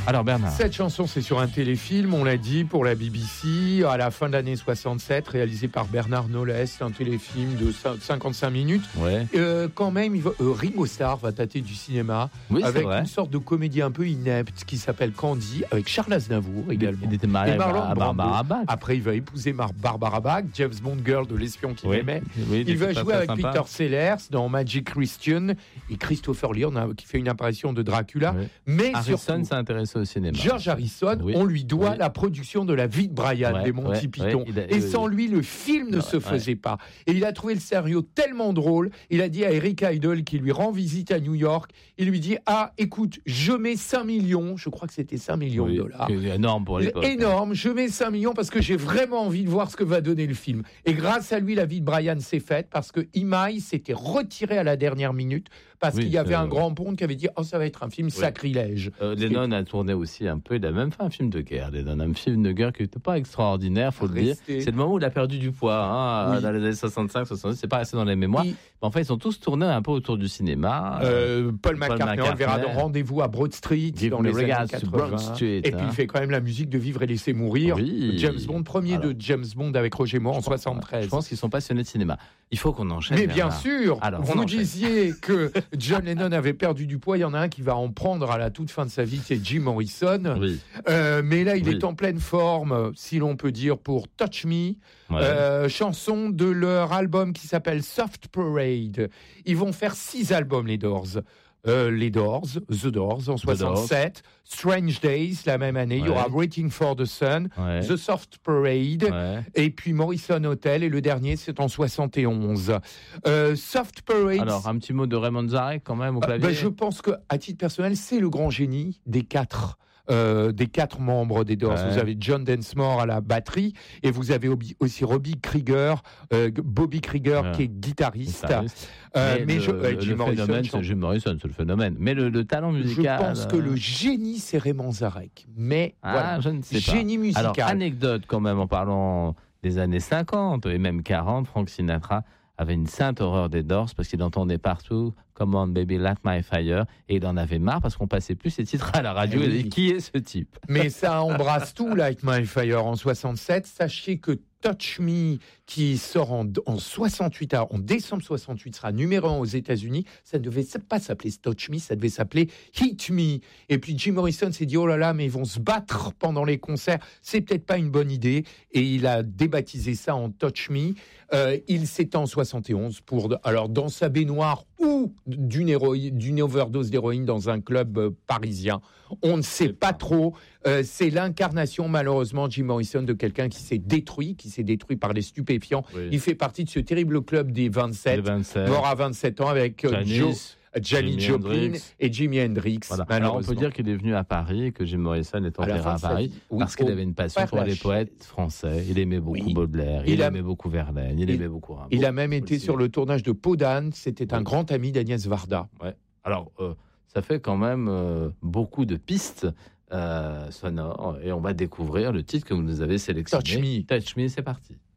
Alors Bernard. Cette chanson, c'est sur un téléfilm, on l'a dit, pour la BBC, à la fin de l'année 67, réalisé par Bernard Knowles, un téléfilm de 55 minutes. Ouais. Quand même, Ringo Starr va tâter du cinéma, Oui, avec vrai. une sorte de comédie un peu inepte qui s'appelle Candy, avec Charles Aznavour également. Il était marié Et Marlon à Brando. Barbara Bach. Après, il va épouser Barbara Bach, James Bond girl de l'espion qu'il aimait. Oui, Il va était jouer très avec sympa. Peter Sellers dans Magic Christian et Christopher Lee qui fait une apparition de Dracula. Oui. Mais Harrison surtout, s'est intéressé au cinéma. George Harrison, Oui. on lui doit Oui. la production de La vie de Brian Ouais, des Monty ouais, Python. ouais, Et sans lui, le film ne se faisait pas. Et il a trouvé le scénario tellement drôle. Il a dit à Eric Idle, qui lui rend visite à New York, il lui dit: ah, écoute, je mets 5 millions, je crois que c'était 5 millions de dollars. C'est énorme pour l'époque. Énorme, je mets 5 millions parce que j'ai vraiment envie de voir ce que va donner le film. Et grâce à lui, La vie de Brian s'est faite parce que Imai s'était retiré à la dernière minute parce qu'il y avait un grand ponte qui avait dit: oh, ça va être un film sacrilège. Lennon a tourné aussi un peu, il a même fait un film de guerre. Lennon, un film de guerre qui n'était pas extraordinaire, faut le dire. C'est le moment où il a perdu du poids, dans les années 65, 70, c'est pas resté dans les mémoires. Mais en fait, ils sont tous tournés un peu autour du cinéma. Paul McCartney, on le verra dans Rendez-vous à Broad Street dans les années 80. Et puis il fait quand même la musique de Vivre et laisser mourir. Oui. James Bond, premier de James Bond avec Roger Moore en 73. Je pense qu'ils sont passionnés de cinéma. Il faut qu'on enchaîne. Mais bien sûr, alors, vous disiez que John Lennon avait perdu du poids. Il y en a un qui va en prendre à la toute fin de sa vie, c'est Jim Morrison. Oui. Mais là, il est en pleine forme, si l'on peut dire, pour Touch Me, chanson de leur album qui s'appelle Soft Parade. Ils vont faire 6 albums, les Doors. Les Doors, The Doors en 67, Strange Days la même année, il y aura Waiting for the Sun, The Soft Parade, et puis Morrison Hotel, et le dernier c'est en 71. Soft Parade. Alors un petit mot de Raymond Zarek quand même au clavier. Je pense que à titre personnel c'est le grand génie des quatre membres des Doors. Vous avez John Densmore à la batterie et vous avez aussi Bobby Krieger qui est guitariste. Mais Jim Morrison, c'est le phénomène. Mais le talent musical. Je pense que le génie c'est Raymond Zarek. Mais voilà, je ne sais pas. Génie musical. Alors anecdote quand même en parlant des années 50 et même 40, Frank Sinatra avait une sainte horreur des Doors parce qu'il entendait partout Come on baby light my fire et il en avait marre parce qu'on passait plus ces titres à la radio. Et qui est ce type? Mais ça embrasse tout, Light My Fire en 67. Sachez que Touch Me, qui sort en 68, en décembre 68, sera numéro 1 aux États-Unis. Ça ne devait pas s'appeler Touch Me, ça devait s'appeler Hit Me. Et puis Jim Morrison s'est dit: oh là là, mais ils vont se battre pendant les concerts. C'est peut-être pas une bonne idée. Et il a débaptisé ça en Touch Me. Il s'étend en 71 alors dans sa baignoire ou d'une overdose d'héroïne dans un club parisien. On ne sait pas trop. C'est l'incarnation, malheureusement, Jim Morrison, de quelqu'un qui s'est détruit par les stupéfiants. Oui. Il fait partie de ce terrible club des 27. Mort à 27 ans avec Janis Joplin et Jimi Hendrix. Voilà. Alors on peut dire qu'il est venu à Paris et que Jim Morrison est enterré à Paris parce qu'il avait une passion pour les poètes français. Il aimait beaucoup Baudelaire, il aimait beaucoup Verlaine, il aimait beaucoup Rimbaud. Il a même été sur le tournage de Peau d'âne. C'était un grand ami d'Agnès Varda. Ouais. Alors ça fait quand même beaucoup de pistes sonores et on va découvrir le titre que vous nous avez sélectionné. Touch Me. Touch Me, c'est parti.